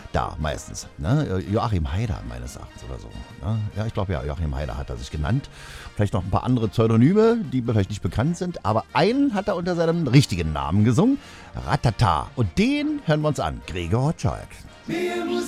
da meistens. Ne? Joachim Haider meines Erachtens oder so. Ne? Ja, ich glaube ja, Joachim Haider hat er sich genannt. Vielleicht noch ein paar andere Pseudonyme, die mir vielleicht nicht bekannt sind. Aber einen hat er unter seinem richtigen Namen gesungen. Ratata. Und den hören wir uns an. Gregor Schalk.